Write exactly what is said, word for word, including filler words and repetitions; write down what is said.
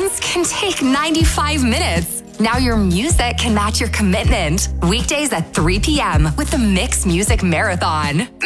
weekends can take ninety-five minutes. Now your music can match your commitment. Weekdays at three p.m. with the Mix Music Marathon.